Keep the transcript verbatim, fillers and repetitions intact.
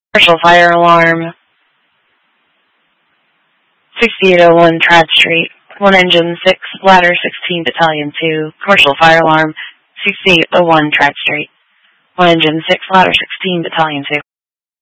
Commercial fire alarm, sixty-eight oh one Tradd Street, one engine six, ladder sixteen, battalion two. Commercial fire alarm, sixty-eight oh one Tradd Street, one engine six, ladder sixteen, battalion two.